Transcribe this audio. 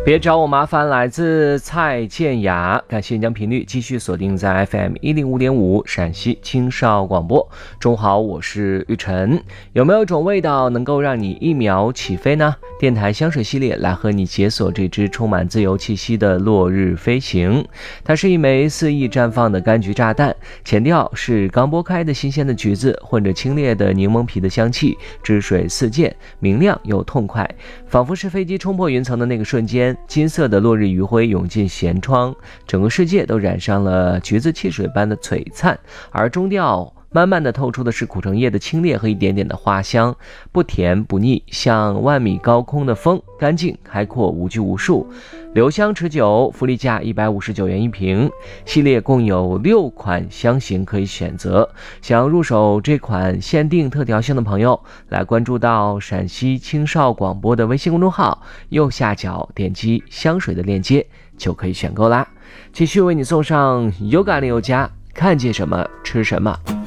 别找我麻烦，来自蔡健雅。感谢你将频率继续锁定在 FM105.5 陕西青少广播。中午好，我是玉晨。有没有一种味道能够让你一秒起飞呢？电台香水系列来和你解锁这支充满自由气息的落日飞行。它是一枚肆意绽放的柑橘炸弹，前调是刚剥开的新鲜的橘子，混着清冽的柠檬皮的香气，汁水四溅，明亮又痛快，仿佛是飞机冲破云层的那个瞬间，金色的落日余晖涌进舷窗，整个世界都染上了橘子汽水般的璀璨。而中调慢慢的透出的是苦橙叶的清冽和一点点的花香，不甜不腻，像万米高空的风，干净开阔，无拘无束，留香持久。福利价159元一瓶，系列共有6款香型可以选择。想入手这款限定特调香的朋友，来关注到陕西青少广播的微信公众号，右下角点击香水的链接就可以选购啦。继续为你送上优感零油加，看见什么吃什么。